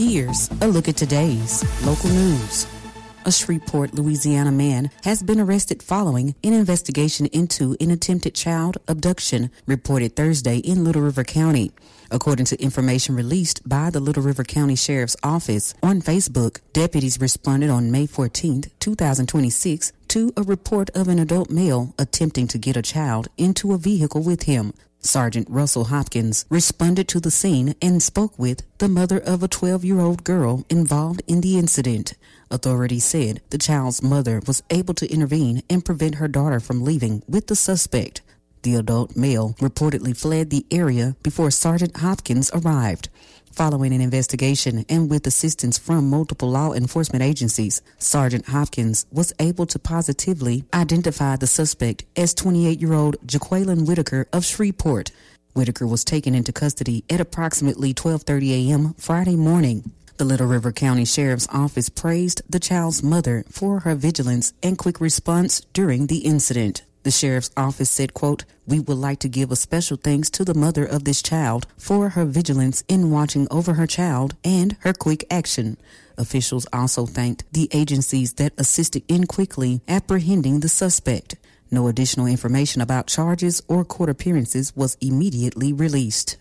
Here's a look at today's local news. A Shreveport, Louisiana man has been arrested following an investigation into an attempted child abduction reported Thursday in Little River County. According to information released by the Little River County Sheriff's Office on Facebook, deputies responded on May 14, 2026 to a report of an adult male attempting to get a child into a vehicle with him. Sergeant Russell Hopkins responded to the scene and spoke with the mother of a 12-year-old girl involved in the incident. Authorities said the child's mother was able to intervene and prevent her daughter from leaving with the suspect. The adult male reportedly fled the area before Sergeant Hopkins arrived. Following an investigation and with assistance from multiple law enforcement agencies, Sergeant Hopkins was able to positively identify the suspect as 28-year-old Jaqueline Whitaker of Shreveport. Whitaker was taken into custody at approximately 12:30 a.m. Friday morning. The Little River County Sheriff's Office praised the child's mother for her vigilance and quick response during the incident. The Sheriff's Office said, quote, "We would like to give a special thanks to the mother of this child for her vigilance in watching over her child and her quick action." Officials also thanked the agencies that assisted in quickly apprehending the suspect. No additional information about charges or court appearances was immediately released.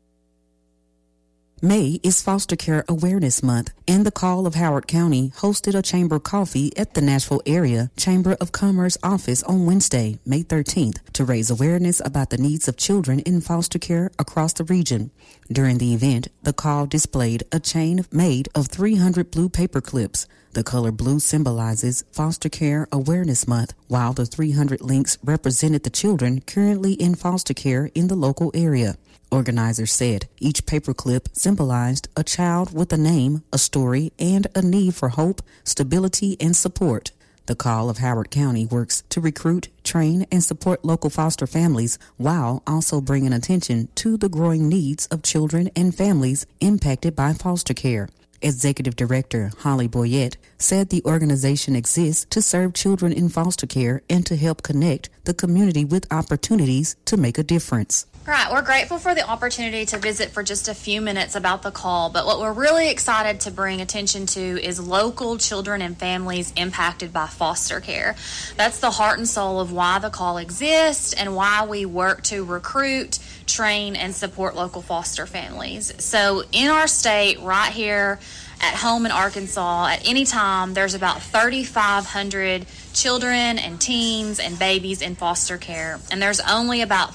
May is Foster Care Awareness Month, and the Call of Howard County hosted a chamber coffee at the Nashville Area Chamber of Commerce office on Wednesday, May 13th, to raise awareness about the needs of children in foster care across the region. During the event, the Call displayed a chain made of 300 blue paper clips. The color blue symbolizes Foster Care Awareness Month, while the 300 links represented the children currently in foster care in the local area. Organizers said each paperclip symbolized a child with a name, a story, and a need for hope, stability, and support. The Call of Howard County works to recruit, train, and support local foster families while also bringing attention to the growing needs of children and families impacted by foster care. Executive Director Holly Boyette said the organization exists to serve children in foster care and to help connect the community with opportunities to make a difference. Right, we're grateful for the opportunity to visit for just a few minutes about the call, but what we're really excited to bring attention to is local children and families impacted by foster care. That's the heart and soul of why the call exists and why we work to recruit, train, and support local foster families. So in our state, right here at home in Arkansas, at any time, there's about 3,500 children and teens and babies in foster care, and there's only about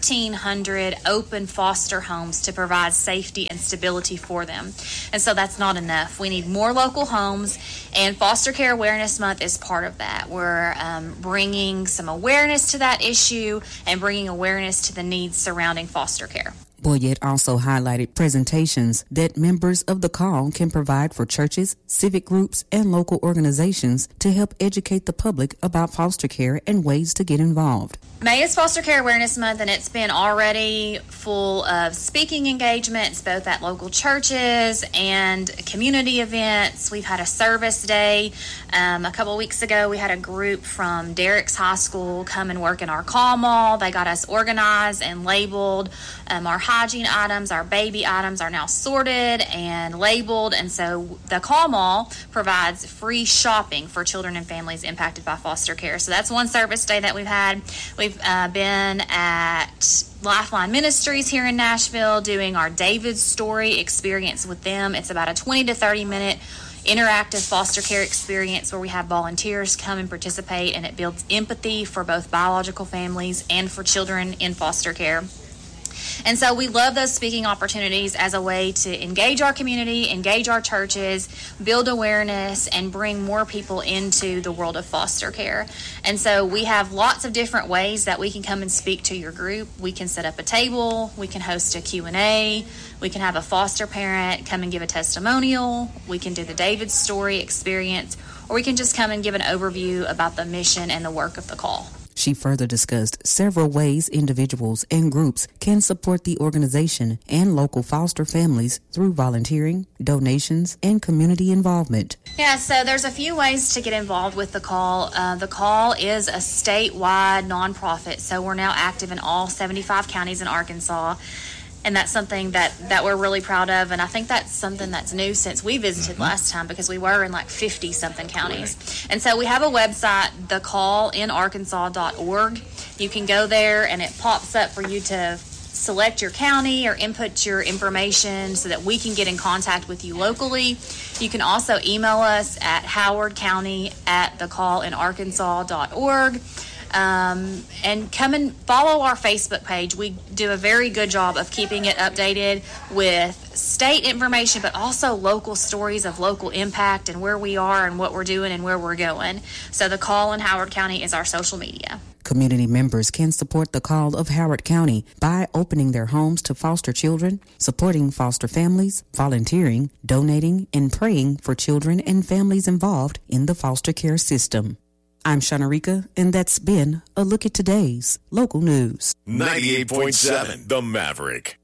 1,300 open foster homes to provide safety and stability for them. And so that's not enough. We need more local homes, and Foster Care Awareness Month is part of that. We're bringing some awareness to that issue and bringing awareness to the needs surrounding foster care. Boyette also highlighted presentations that members of the call can provide for churches, civic groups, and local organizations to help educate the public about foster care and ways to get involved. May is Foster Care Awareness Month, and it's been already full of speaking engagements, both at local churches and community events. We've had a service day. A couple of weeks ago, we had a group from Derrick's High School come and work in our call mall. They got us organized and labeled. Our hygiene items, our baby items are now sorted and labeled, and so the call mall provides free shopping for children and families impacted by foster care. So that's one service day that we've had. We've been at Lifeline Ministries here in Nashville doing our David's Story experience with them. It's about a 20 to 30 minute interactive foster care experience where we have volunteers come and participate, and it builds empathy for both biological families and for children in foster care. And so we love those speaking opportunities as a way to engage our community, engage our churches, build awareness, and bring more people into the world of foster care. And so we have lots of different ways that we can come and speak to your group. We can set up a table, we can host a Q&A, we can have a foster parent come and give a testimonial, we can do the David's Story experience, or we can just come and give an overview about the mission and the work of the call. She further discussed several ways individuals and groups can support the organization and local foster families through volunteering, donations, and community involvement. Yeah, so there's a few ways to get involved with the call. The call is a statewide nonprofit, so we're now active in all 75 counties in Arkansas. And that's something that we're really proud of. And I think that's something that's new since we visited last time, because we were in like 50-something counties. Right. And so we have a website, thecallinarkansas.org. You can go there, and it pops up for you to select your county or input your information so that we can get in contact with you locally. You can also email us at howardcounty@thecallinarkansas.org. And come and follow our Facebook page. We do a very good job of keeping it updated with state information, but also local stories of local impact and where we are and what we're doing and where we're going. So The Call in Howard County is our social media. Community members can support The Call of Howard County by opening their homes to foster children, supporting foster families, volunteering, donating, and praying for children and families involved in the foster care system. I'm Shanarika, and that's been a look at today's local news. 98.7 The Maverick.